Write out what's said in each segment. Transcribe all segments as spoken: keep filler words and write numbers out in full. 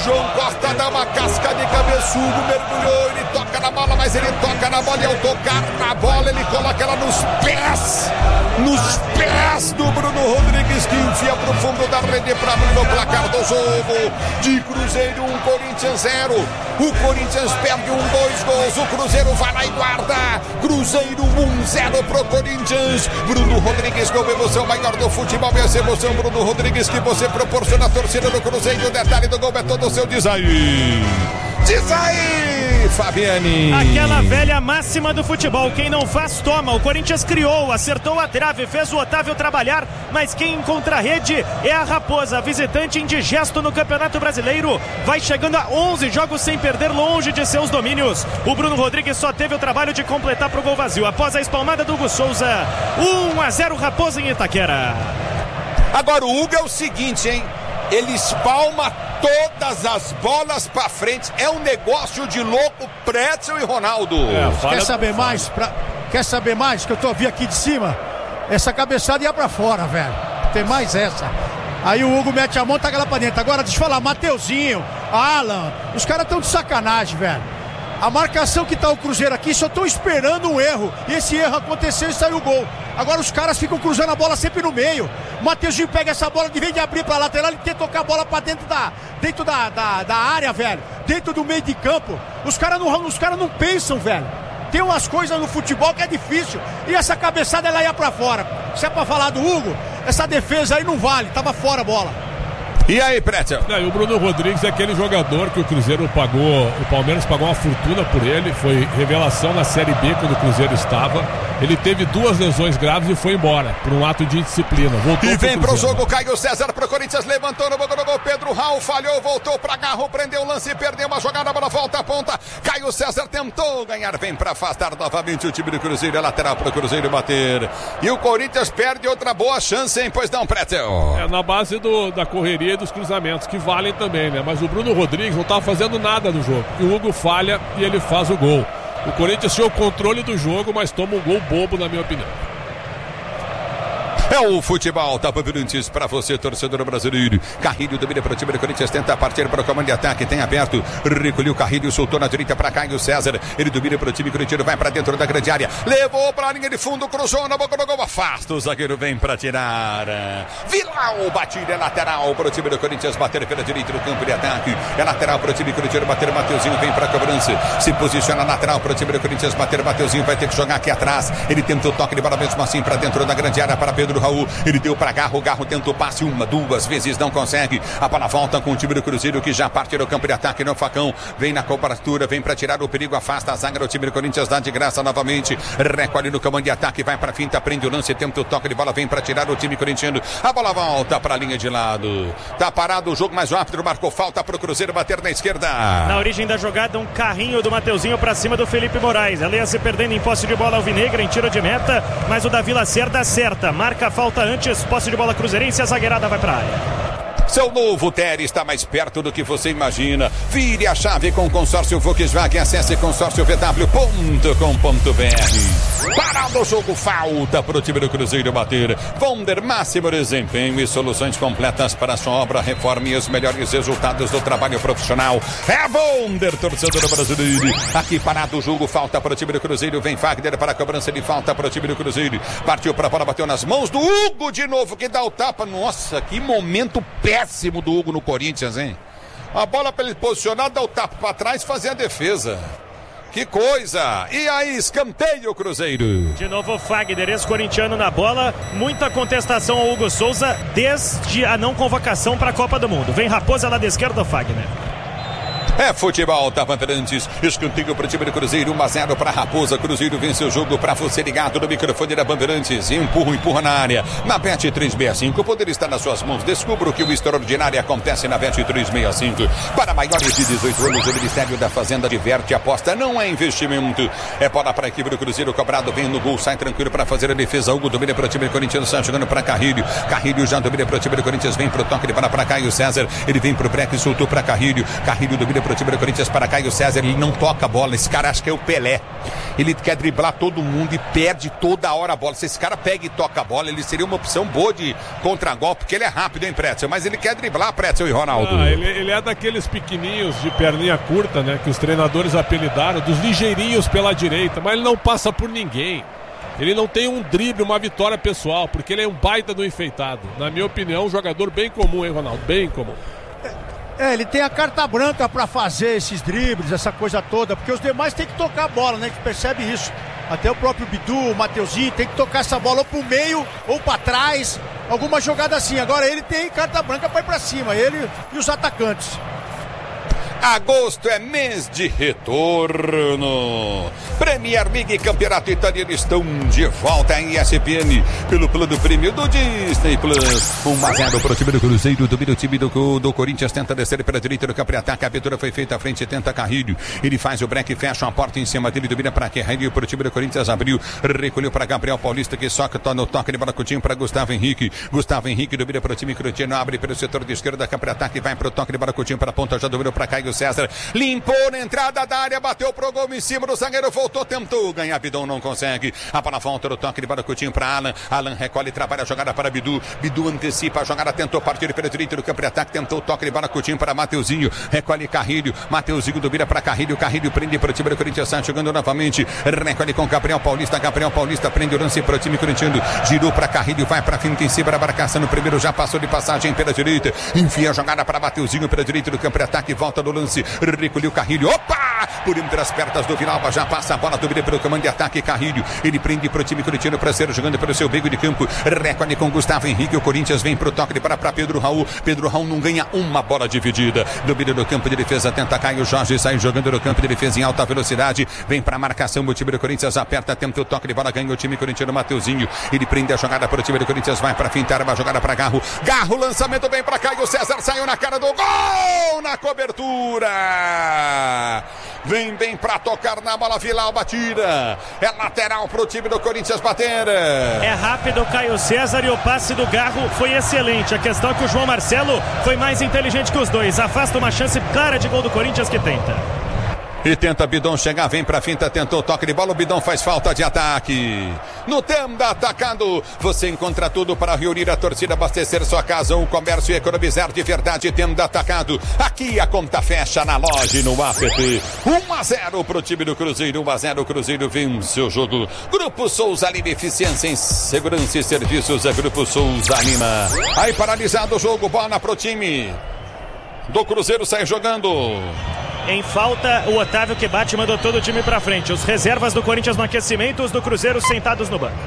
João Costa dá uma casca de cabeçudo, mergulhou, ele toca na bola, mas ele toca na bola e ao tocar na bola ele coloca ela nos pés, nos pés do Bruno Rodrigues, que enfia pro fundo da rede para abrir o placar do jogo. De Cruzeiro um, Corinthians zero. O Corinthians perde um, dois gols, o Cruzeiro vai lá e guarda. Cruzeiro um zero pro Corinthians. Bruno Rodrigues com emoção maior do futebol, essa emoção Bruno Rodrigues que você proporciona a torcida do Cruzeiro. O detalhe do gol é todo seu. Diz aí, diz aí, Fabiane. Aquela velha máxima do futebol, quem não faz toma. O Corinthians criou, acertou a trave, fez o Otávio trabalhar, mas quem encontra a rede é a Raposa, visitante indigesto no Campeonato Brasileiro, vai chegando a onze jogos sem perder, longe de seus domínios. O Bruno Rodrigues só teve o trabalho de completar pro gol vazio, após a espalmada do Hugo Souza. um a zero Raposa em Itaquera. Agora o Hugo é o seguinte, hein? Ele espalma todas as bolas pra frente. É um negócio de louco, Pretzel e Ronaldo. É, quer saber mais? Pra... Quer saber mais? Que eu tô vi aqui de cima. Essa cabeçada ia pra fora, velho. Tem mais essa. Aí o Hugo mete a mão e taca lá pra dentro. Agora deixa eu falar, Mateuzinho, Alan, os caras tão de sacanagem, velho. A marcação que tá o Cruzeiro aqui, só tô esperando um erro. E esse erro aconteceu e saiu o gol. Agora os caras ficam cruzando a bola sempre no meio. O Mateuzinho pega essa bola, de vez de abrir pra lateral, ele quer tocar a bola pra dentro da, dentro da, da, da área, velho. Dentro do meio de campo. Os caras não, os caras não pensam, velho. Tem umas coisas no futebol que é difícil. E essa cabeçada, ela ia pra fora. Se é pra falar do Hugo, essa defesa aí não vale. Tava fora a bola. E aí, Pretzel? É, o Bruno Rodrigues é aquele jogador que o Cruzeiro pagou, o Palmeiras pagou uma fortuna por ele, foi revelação na Série B quando o Cruzeiro estava. Ele teve duas lesões graves e foi embora por um ato de indisciplina. Voltou e vem pro, pro jogo, Caio César pro Corinthians, levantou no gol, no gol, Pedro Raul falhou, voltou pra Garro, prendeu o lance, perdeu uma jogada, a bola volta à ponta. Caio César tentou ganhar, vem pra afastar novamente o time do Cruzeiro, é lateral pro Cruzeiro bater. E o Corinthians perde outra boa chance, hein? Pois não, Pretzel? É na base do, da correria e dos cruzamentos, que valem também, né? Mas o Bruno Rodrigues não tava fazendo nada no jogo. E o Hugo falha e ele faz o gol. O Corinthians tinha o controle do jogo, mas toma um gol bobo, na minha opinião. É o futebol, tá Bandeirantes para você, torcedor brasileiro. Carrilho domina para o time do Corinthians, tenta partir para o comando de ataque, tem aberto, recolheu o Carrilho, soltou na direita para Caio César. Ele domina para o time corintiano, vai para dentro da grande área, levou para a linha de fundo, cruzou na boca do gol, afasta, o zagueiro vem para tirar. Vilau, batida, é lateral para o time do Corinthians, bater pela direita do campo de ataque, é lateral para o time corintiano, bater, Mateuzinho vem para a cobrança, se posiciona lateral para o time do Corinthians, bater, Mateuzinho vai ter que jogar aqui atrás, ele tenta o toque de bola mesmo assim para dentro da grande área para Pedro Raul, ele deu para Garro, o Garro tentou passe uma, duas vezes, não consegue, a bola volta com o time do Cruzeiro que já parte do campo de ataque no facão, vem na cobertura, vem para tirar o perigo, afasta a zaga do time do Corinthians, dá de graça novamente, recolhe no comando de ataque, vai para finta, prende o lance, tenta o toque de bola, vem para tirar o time corintiano, a bola volta para a linha de lado, tá parado o jogo mais rápido, marcou falta para o Cruzeiro bater na esquerda. Na origem da jogada, um carrinho do Mateuzinho para cima do Felipe Moraes, ela ia se perdendo em posse de bola alvinegra, em tiro de meta, mas o Davi Lacerda acerta, marca a falta antes, posse de bola cruzeirense, a zagueirada vai para a área. Seu novo Tery está mais perto do que você imagina. Vire a chave com o consórcio Volkswagen. Acesse consórcio v w ponto com ponto b r. Parado o jogo, falta para o time do Cruzeiro bater. Vonder, máximo desempenho e soluções completas para a sua obra, reforma e os melhores resultados do trabalho profissional. É Vonder, torcedor brasileiro. Aqui parado o jogo, falta para o time do Cruzeiro. Vem Fagner para a cobrança de falta para o time do Cruzeiro. Partiu para a bola, bateu nas mãos do Hugo de novo, que dá o tapa. Nossa, que momento péssimo. Péssimo do Hugo no Corinthians, hein? A bola para ele posicionar, dá o tapa para trás, fazer a defesa. Que coisa! E aí, escanteio, Cruzeiro. De novo, Fagner, ex-corintiano na bola. Muita contestação ao Hugo Souza desde a não convocação para a Copa do Mundo. Vem Raposa lá da esquerda, Fagner. É futebol, tá Bandeirantes, escanteio para o time do Cruzeiro, um a zero para Raposa, Cruzeiro vence o jogo para você ligado no microfone da Bandeirantes, empurra, empurra na área, na Bet três sessenta e cinco, o poder está nas suas mãos, descubra o que o extraordinário acontece na Bet três sessenta e cinco, para maiores de dezoito anos, o Ministério da Fazenda diverte, aposta, não é investimento, é bola para a equipe do Cruzeiro, cobrado, vem no gol, sai tranquilo para fazer a defesa, Hugo domina para o time do Corinthians, sai jogando para Carrilho, Carrilho já domina para o time do Corinthians, vem para o toque de bola para Caio César, ele vem para o break, soltou para Carrilho, Carrilho domina para pro time do Corinthians para Caio César. Ele não toca a bola. Esse cara acha que é o Pelé. Ele quer driblar todo mundo e perde toda hora a bola. Se esse cara pega e toca a bola, ele seria uma opção boa de contragolpe, porque ele é rápido, hein, Pretzel? Mas ele quer driblar, Pretzel e Ronaldo. Ah, ele, ele é daqueles pequenininhos de perninha curta, né? Que os treinadores apelidaram, dos ligeirinhos pela direita. Mas ele não passa por ninguém. Ele não tem um drible, uma vitória pessoal, porque ele é um baita do enfeitado. Na minha opinião, um jogador bem comum, hein, Ronaldo? Bem comum. É, ele tem a carta branca pra fazer esses dribles, essa coisa toda, porque os demais tem que tocar a bola, né? A gente percebe isso. Até o próprio Bidu, o Mateuzinho, tem que tocar essa bola ou pro meio ou pra trás, alguma jogada assim. Agora ele tem carta branca pra ir pra cima, ele e os atacantes. Agosto é mês de retorno. Premier League e Campeonato Italiano estão de volta em E S P N pelo plano prêmio do Disney Plus. um a zero para o time do Cruzeiro. Domina o time do, do Corinthians. Tenta descer pela direita do campo de ataque. A abertura foi feita à frente. Tenta Carrilho. Ele faz o break. Fecha a porta em cima dele. Domina para Carrilho. Para o time do Corinthians. Abriu. Recolheu para Gabriel Paulista. Que só que tá no toque de bola Coutinho para Gustavo Henrique. Gustavo Henrique domina para o time Crotino. Abre pelo setor de esquerda. Campo de ataque. Vai para o toque de bola Coutinho para a ponta. Já dominou para Caio César. Limpou na entrada da área. Bateu pro gol em cima do zagueiro. Voltou. Tentou ganhar. Bidon não consegue. A bola volta no toque de bola Coutinho para Alan. Alan recolhe. Trabalha a jogada para Bidu. Bidu antecipa a jogada. Tentou partir pela direita do campo de ataque. Tentou o toque de bola Coutinho para Mateuzinho. Recolhe Carrilho. Mateuzinho domina para Carrilho. Carrilho prende para o time do Corinthians. Sai jogando novamente. Recolhe com Gabriel Paulista. Gabriel Paulista prende o lance para o time corintiano. Girou para Carrilho. Vai para finta em cima da marcação. No primeiro já passou de passagem pela direita. Enfia a jogada para Mateuzinho pela direita do campo de ataque. Volta no lance. Recolheu Carrilho. Opa! Por entre as pernas do Villalba. Já passa a bola. Domina pelo comando de ataque. Carrilho. Ele prende para o time corintiano para ser jogando pelo seu meio de campo. Recolhe com Gustavo Henrique. O Corinthians vem para o toque de bola para Pedro Raul. Pedro Raul não ganha uma bola dividida. Domina no campo de defesa. Tenta Caio Jorge. Sai jogando no campo de defesa em alta velocidade. Vem para a marcação. O time do Corinthians aperta. Tenta o toque de bola. Ganha o time corintiano. Mateuzinho. Ele prende a jogada para o time do Corinthians. Vai para fintar uma jogada para Garro. Garro. Lançamento bem para Caio César. Saiu na cara do gol. Na cobertura. Vem bem para tocar na bola. Villalba tira. É lateral para o time do Corinthians bater. É rápido o Caio César e o passe do Garro foi excelente. A questão é que o João Marcelo foi mais inteligente que os dois. Afasta uma chance clara de gol do Corinthians que tenta. E tenta Bidon chegar, vem pra finta, tentou toque de bola, o Bidon faz falta de ataque. No Tenda Atacado, você encontra tudo para reunir a torcida, abastecer sua casa, um comércio e economizar de verdade. Tenda Atacado, aqui a conta fecha na loja e no app. um a zero pro time do Cruzeiro, um a zero, o Cruzeiro vence o jogo. Grupo Souza Lima, eficiência em segurança e serviços, é Grupo Souza Lima. Aí paralisado o jogo, bola pro time do Cruzeiro, sai jogando. Em falta, o Otávio que bate mandou todo o time pra frente. Os reservas do Corinthians no aquecimento, os do Cruzeiro sentados no banco.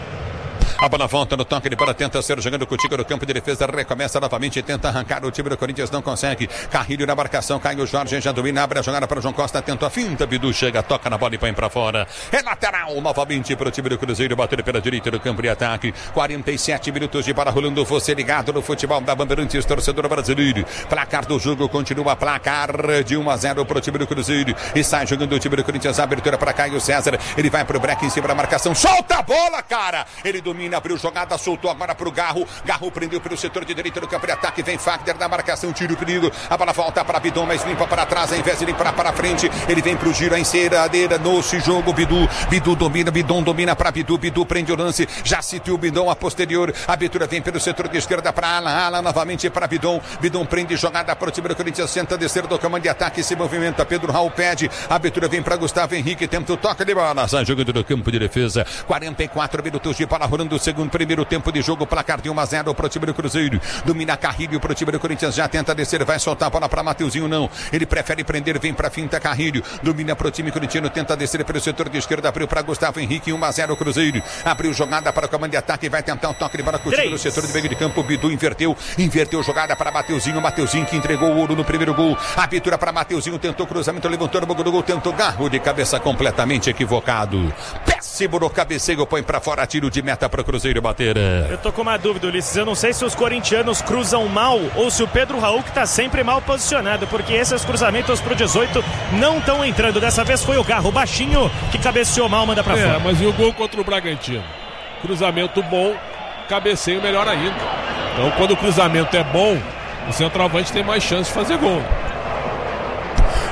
A bola volta no toque de bola, tenta ser jogando contigo no campo de defesa, recomeça novamente, tenta arrancar o time do Corinthians, não consegue. Carrilho na marcação, Caio Jorge já domina, abre a jogada para o João Costa, tenta a finta, Bidu chega, toca na bola e põe para fora. É lateral novamente para o time do Cruzeiro, batendo pela direita do campo de ataque. quarenta e sete minutos de bola rolando, você ligado no futebol da Bandeirantes, torcedor brasileiro. Placar do jogo continua, placar de um a zero para o time do Cruzeiro. E sai jogando o time do Corinthians, abertura para Caio César, ele vai para o break em cima da marcação, solta a bola, cara! Ele domina, abriu jogada, soltou agora para o Garro. Garro prendeu pelo setor de direita do campo de ataque. Vem Fagner na marcação, tira o perigo. A bola volta para Bidon, mas limpa para trás. Ao invés de limpar para frente, ele vem para o giro, a enceradeira no jogo. Bidu, Bidu domina, Bidon domina para Bidu. Bidu prende o lance, já sentiu o Bidon a posterior. A abertura vem pelo setor de esquerda para Alan. Alan novamente para Bidon. Bidon prende jogada para o time do Corinthians. Senta descer do comando de ataque, se movimenta. Pedro Raul pede. A abertura vem para Gustavo Henrique. Tenta o toque de bola. Sai jogando no campo de defesa. quarenta e quatro minutos de bola rolando o segundo. Primeiro tempo de jogo, placar de um a zero para o time do Cruzeiro. Domina Carrilho para o time do Corinthians, já tenta descer, vai soltar a bola para Mateuzinho, não. Ele prefere prender, vem para finta Carrilho. Domina para o time corintiano, tenta descer pelo setor de esquerda, abriu para Gustavo Henrique, um a zero Cruzeiro. Abriu jogada para o comando de ataque, vai tentar um toque de bola com o time no setor de meio de campo. Bidu inverteu, inverteu jogada para Mateuzinho. Mateuzinho que entregou o ouro no primeiro gol. A abertura para Mateuzinho, tentou cruzamento, levantou no gol, tentou Garro de cabeça completamente equivocado. Péssimo no cabeceio, põe para fora, tiro de meta para o Cruzeiro bater. Eu tô com uma dúvida, Ulisses. Eu não sei se os corintianos cruzam mal ou se o Pedro Raul que tá sempre mal posicionado, porque esses cruzamentos pro dezoito não estão entrando. Dessa vez foi o Garro baixinho que cabeceou mal, manda pra é, fora. É, mas e o gol contra o Bragantino? Cruzamento bom, cabeceio melhor ainda. Então, quando o cruzamento é bom, o centroavante tem mais chance de fazer gol.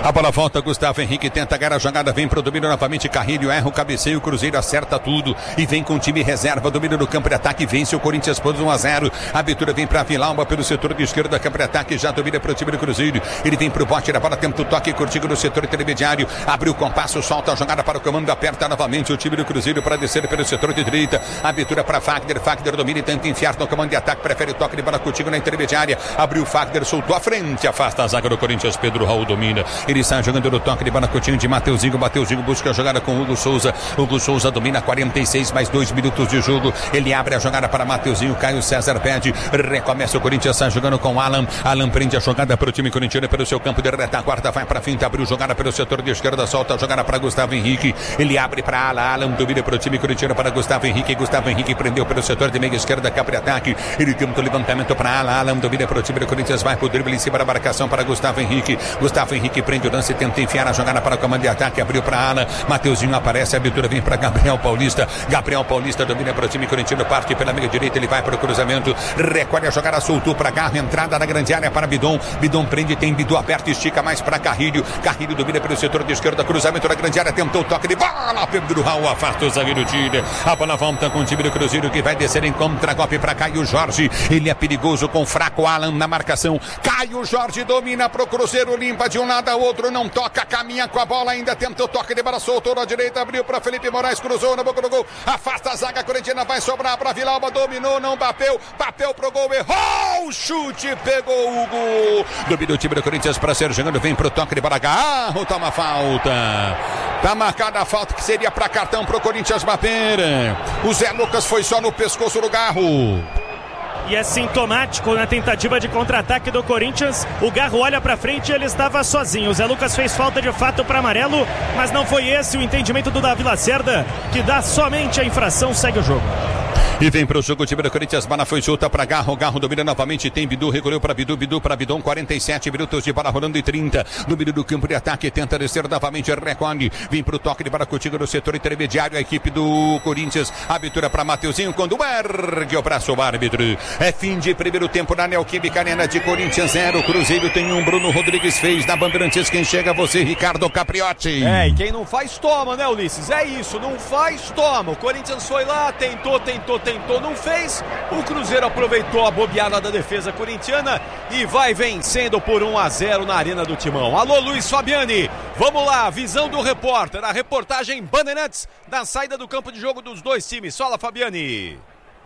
A bola volta, Gustavo Henrique tenta ganhar a jogada, vem pro domínio novamente, Carrilho erra o cabeceio, o Cruzeiro acerta tudo e vem com o time reserva, domínio no campo de ataque, vence o Corinthians por um a zero. A abertura vem pra Vilalba pelo setor de esquerda, campo de ataque, já domina pro time do Cruzeiro. Ele vem pro bote da bola, tenta o toque curtido no setor intermediário, abriu o compasso, solta a jogada para o comando, aperta novamente o time do Cruzeiro para descer pelo setor de direita. Abertura para Fagner, Fagner domina e tenta enfiar no comando de ataque, prefere o toque de bola contigo na intermediária. Abriu o Fagner, soltou a frente, afasta a zaga do Corinthians, Pedro Raul domina. Ele está jogando no toque de bola contigo de Mateuzinho, Mateuzinho busca a jogada com Hugo Souza. Hugo Souza domina, quarenta e seis mais dois minutos de jogo. Ele abre a jogada para Mateuzinho, Caio César pede, recomeça o Corinthians, está jogando com Alan. Alan prende a jogada para o time corintiano pelo seu campo de retaguarda, vai para frente, abriu jogada pelo setor de esquerda, solta a jogada para Gustavo Henrique. Ele abre para Alan, Alan domina para o time corintiano para Gustavo Henrique. Gustavo Henrique prendeu pelo setor de meia esquerda, campo de ataque. Ele tenta o levantamento para Alan, Alan domina para o time do Corinthians, vai para o drible em cima da marcação para Gustavo Henrique. Gustavo Henrique prende o lance, tenta enfiar a jogada para o comando de ataque, abriu para Alan. Mateuzinho aparece, a abertura vem para Gabriel Paulista. Gabriel Paulista domina para o time corintiano, parte pela meia direita, ele vai para o cruzamento, recolhe a jogada, soltou para Garro, entrada na grande área para Bidon. Bidon prende, tem Bidu aberto, estica mais para Carrilho. Carrilho domina pelo setor de esquerda, cruzamento na grande área, tentou o toque de bola, Pedro Raul afasta o zagueiro Tire. A bola volta com o time do Cruzeiro que vai descer em contra-golpe para Caio Jorge. Ele é perigoso com o fraco Alan na marcação. Caio Jorge domina pro Cruzeiro, limpa de um lado ao outro, não toca, caminha com a bola, ainda tenta o toque de bola, soltou na direita, abriu para Felipe Moraes, cruzou na boca do gol, afasta a zaga corintiana, vai sobrar para Vilalba, dominou, não bateu, bateu pro gol, errou o chute, pegou o Hugo. Domina o time do Corinthians para ser jogando, vem pro toque de bola, Garro, toma falta. Tá marcada a falta que seria para cartão pro Corinthians bater. O Zé Lucas foi só no pescoço do Garro. E é sintomático na tentativa de contra-ataque do Corinthians. O Garro olha pra frente e ele estava sozinho. O Zé Lucas fez falta de fato para amarelo, mas não foi esse o entendimento do Davi Lacerda, que dá somente a infração, segue o jogo. E vem para o jogo o time do Corinthians, bola foi solta para Garro, Garro domina novamente, tem Bidu, recolheu para Bidu, Bidu para Bidon, quarenta e sete minutos de bola rolando e trinta, domínio do campo de ataque, tenta descer novamente, recolhe, vem para o toque de bola contigo no setor intermediário, a equipe do Corinthians, abertura para Mateuzinho, quando ergue o braço o árbitro, é fim de primeiro tempo na Neoquímica Arena de Corinthians zero, Cruzeiro tem um, Bruno Rodrigues fez, na Bandeirantes quem chega você, Ricardo Capriotti. É, e quem não faz toma, né, Ulisses? É isso, não faz toma, o Corinthians foi lá, tentou, tentou, tentou, não fez, o Cruzeiro aproveitou a bobeada da defesa corintiana e vai vencendo por um a zero na Arena do Timão. Alô, Luiz Fabiani, vamos lá, visão do repórter, a reportagem Bandeirantes da saída do campo de jogo dos dois times. Fala, Fabiani.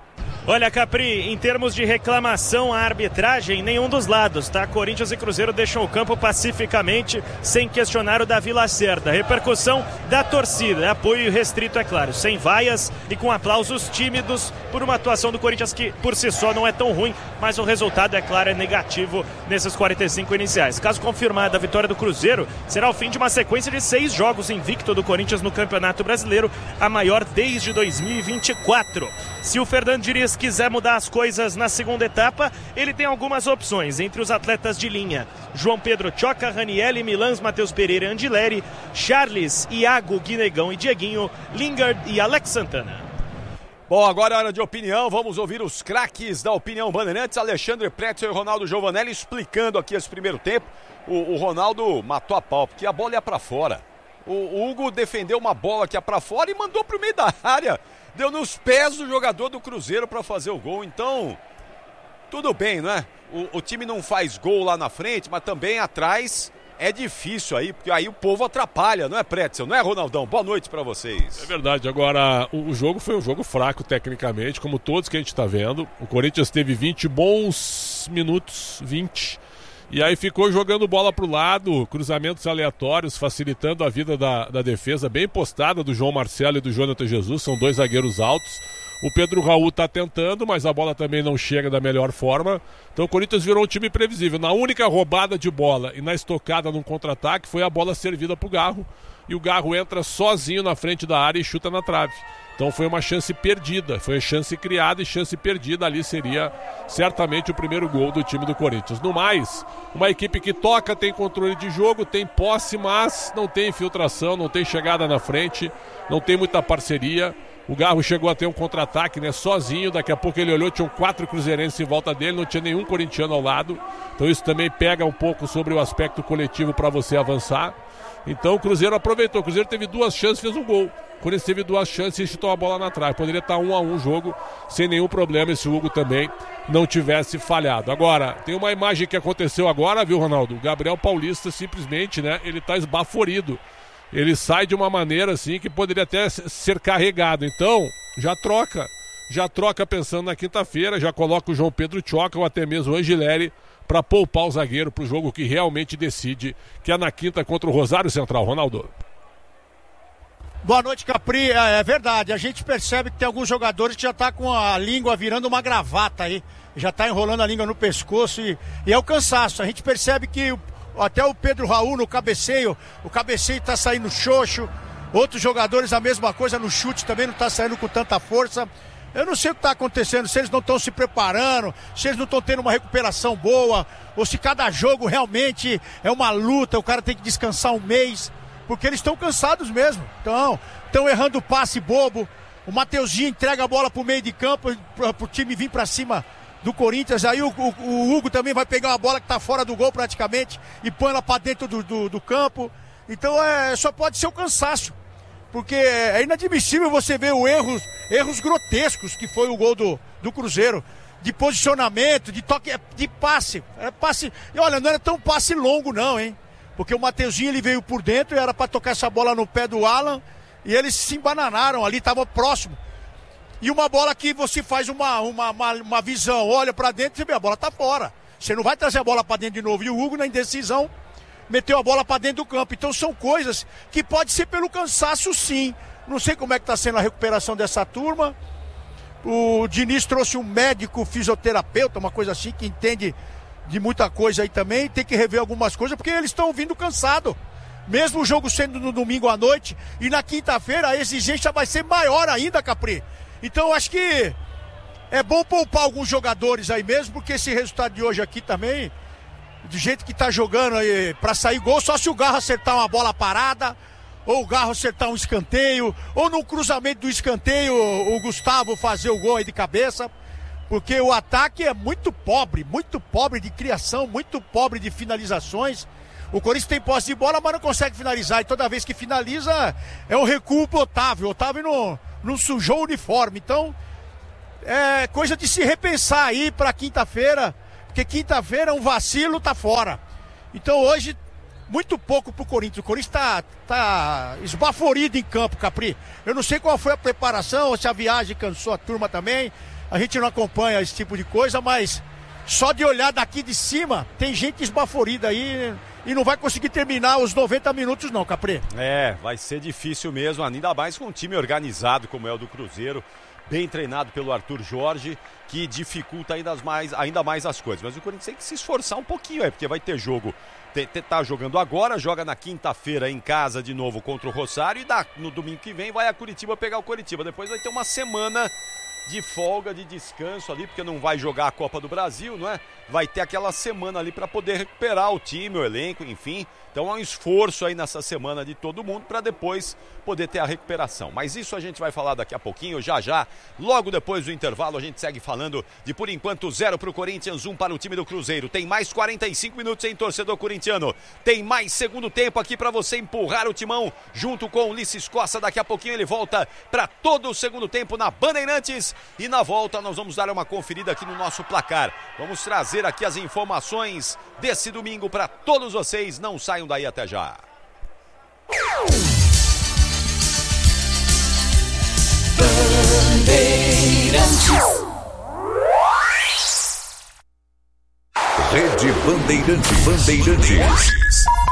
Olha, Capri, em termos de reclamação à arbitragem, nenhum dos lados, tá? Corinthians e Cruzeiro deixam o campo pacificamente, sem questionar o Davi Lacerda. Repercussão da torcida, apoio restrito, é claro, sem vaias e com aplausos tímidos por uma atuação do Corinthians que, por si só, não é tão ruim, mas o resultado, é claro, é negativo nesses quarenta e cinco iniciais. Caso confirmada a vitória do Cruzeiro, será o fim de uma sequência de seis jogos invicto do Corinthians no Campeonato Brasileiro, a maior desde dois mil e vinte e quatro. Se o Fernando Diniz quiser mudar as coisas na segunda etapa, ele tem algumas opções entre os atletas de linha: João Pedro Choca, Ranielli, Milans, Matheus Pereira, Andileri, Charles, Iago, Guinegão e Dieguinho, Lingard e Alex Santana. Bom, agora é hora de opinião, vamos ouvir os craques da opinião Bandeirantes, Alexandre Pretzel e Ronaldo Giovanelli explicando aqui esse primeiro tempo. O, o Ronaldo matou a pau, porque a bola ia pra fora. O, o Hugo defendeu uma bola que ia pra fora e mandou pro meio da área. Deu nos pés do jogador do Cruzeiro para fazer o gol, então tudo bem, não é? O, o time não faz gol lá na frente, mas também atrás é difícil aí, porque aí o povo atrapalha, não é, Pretzel? Não é, Ronaldão? Boa noite para vocês. É verdade, agora o, o jogo foi um jogo fraco tecnicamente, como todos que a gente está vendo. O Corinthians teve vinte bons minutos, vinte, e aí ficou jogando bola pro lado, cruzamentos aleatórios, facilitando a vida da, da defesa, bem postada do João Marcelo e do Jonathan Jesus, são dois zagueiros altos. O Pedro Raul tá tentando, mas a bola também não chega da melhor forma. Então o Corinthians virou um time previsível. Na única roubada de bola e na estocada num contra-ataque foi a bola servida pro Garro, e o Garro entra sozinho na frente da área e chuta na trave. Então foi uma chance perdida, foi chance criada e chance perdida. Ali seria certamente o primeiro gol do time do Corinthians. No mais, uma equipe que toca, tem controle de jogo, tem posse, mas não tem infiltração, não tem chegada na frente, não tem muita parceria. O Garro chegou a ter um contra-ataque, né, sozinho. Daqui a pouco ele olhou, tinham quatro cruzeirenses em volta dele, não tinha nenhum corintiano ao lado. Então isso também pega um pouco sobre o aspecto coletivo para você avançar. Então o Cruzeiro aproveitou. O Cruzeiro teve duas chances, fez um gol. O Corinthians teve duas chances e chutou a bola na trave. Poderia estar um a um o jogo sem nenhum problema se o Hugo também não tivesse falhado. Agora, tem uma imagem que aconteceu agora, viu, Ronaldo? O Gabriel Paulista simplesmente, né, ele está esbaforido. Ele sai de uma maneira assim que poderia até ser carregado. Então, já troca. Já troca pensando na quinta-feira, já coloca o João Pedro Tchoca ou até mesmo o Angileri para poupar o zagueiro para o jogo que realmente decide, que é na quinta contra o Rosário Central. Ronaldo. Boa noite, Capri. É, é verdade, a gente percebe que tem alguns jogadores que já tá com a língua virando uma gravata aí. Já tá enrolando a língua no pescoço e, e é o cansaço. A gente percebe que o até o Pedro Raul no cabeceio, o cabeceio tá saindo xoxo, outros jogadores a mesma coisa no chute também não tá saindo com tanta força. Eu não sei o que tá acontecendo, se eles não estão se preparando, se eles não estão tendo uma recuperação boa, ou se cada jogo realmente é uma luta, o cara tem que descansar um mês, porque eles estão cansados mesmo, então, estão errando passe bobo. O Mateuzinho entrega a bola pro meio de campo, pro, pro time vir pra cima do Corinthians, aí o, o, o Hugo também vai pegar uma bola que tá fora do gol praticamente e põe ela pra dentro do, do, do campo. Então é, só pode ser o cansaço, porque é inadmissível você ver o erros, erros grotescos que foi o gol do, do Cruzeiro, de posicionamento, de toque, de passe, é passe, e olha, não era tão passe longo não, hein, porque o Mateuzinho ele veio por dentro e era pra tocar essa bola no pé do Alan e eles se embananaram ali, tava próximo. E uma bola que você faz uma, uma, uma, uma visão, olha pra dentro e você vê, a bola tá fora. Você não vai trazer a bola pra dentro de novo. E o Hugo, na indecisão, meteu a bola pra dentro do campo. Então são coisas que pode ser pelo cansaço, sim. Não sei como é que tá sendo a recuperação dessa turma. O Diniz trouxe um médico fisioterapeuta, uma coisa assim, que entende de muita coisa aí também. Tem que rever algumas coisas, porque eles estão vindo cansados. Mesmo o jogo sendo no domingo à noite, e na quinta-feira a exigência vai ser maior ainda, Capri. Então eu acho que é bom poupar alguns jogadores aí mesmo, porque esse resultado de hoje aqui também, do jeito que tá jogando aí pra sair gol, só se o Garro acertar uma bola parada, ou o Garro acertar um escanteio, ou no cruzamento do escanteio o Gustavo fazer o gol aí de cabeça, porque o ataque é muito pobre, muito pobre de criação, muito pobre de finalizações. O Corinthians tem posse de bola, mas não consegue finalizar, e toda vez que finaliza é um recuo pro Otávio. O Otávio não, não sujou o uniforme, então é coisa de se repensar aí pra quinta-feira, porque quinta-feira um vacilo tá fora. Então hoje, muito pouco pro Corinthians. O Corinthians tá, tá esbaforido em campo, Capri. Eu não sei qual foi a preparação, ou se a viagem cansou a turma também. A gente não acompanha esse tipo de coisa, mas só de olhar daqui de cima, tem gente esbaforida aí e não vai conseguir terminar os noventa minutos não, Capri. É, vai ser difícil mesmo, ainda mais com um time organizado como é o do Cruzeiro, bem treinado pelo Arthur Jorge, que dificulta ainda mais, ainda mais as coisas. Mas o Corinthians tem que se esforçar um pouquinho, é, porque vai ter jogo, te, te, tá jogando agora, joga na quinta-feira em casa de novo contra o Rosário e dá, no domingo que vem vai a Curitiba pegar o Curitiba. Depois vai ter uma semana de folga, de descanso ali, porque não vai jogar a Copa do Brasil, não é? Vai ter aquela semana ali para poder recuperar o time, o elenco, enfim. Então é um esforço aí nessa semana de todo mundo para depois poder ter a recuperação. Mas isso a gente vai falar daqui a pouquinho, já já. Logo depois do intervalo a gente segue falando de, por enquanto, zero para o Corinthians, um para o time do Cruzeiro. Tem mais quarenta e cinco minutos em torcedor corintiano. Tem mais segundo tempo aqui para você empurrar o timão junto com o Ulisses Costa. Daqui a pouquinho ele volta para todo o segundo tempo na Bandeirantes. E na volta nós vamos dar uma conferida aqui no nosso placar. Vamos trazer aqui as informações desse domingo para todos vocês. Não saiam daí, até já. Bandeirantes. Rede Bandeirantes. Bandeirantes.